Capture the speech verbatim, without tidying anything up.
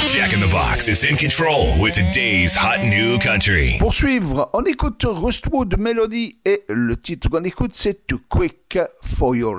Jack in the Box is in control with today's hot new country. Pour suivre, on écoute Rustwood Melody et le titre qu'on écoute c'est Too Quick for Your